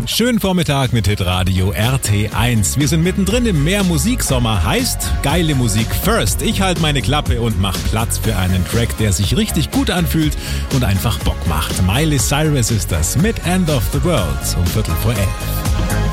schönen Vormittag mit Hitradio RT1. Wir sind mittendrin im Mehr-Musik-Sommer, heißt geile Musik first. Ich halte meine Klappe und mache Platz für einen Track, der sich richtig gut anfühlt und einfach Bock macht. Miley Cyrus ist das mit End of the World um 11:15.